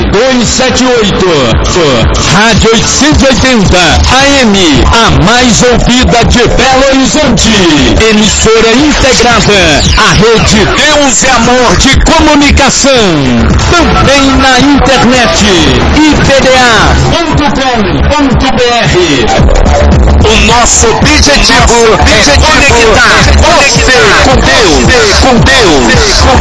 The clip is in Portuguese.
9278. Rádio 880 AM, a mais ouvida de Belo Horizonte. Emissora integrada à rede Deus e Amor de Comunicação. Também na internet, ipda.com.br. O nosso objetivo é conectar você com Deus.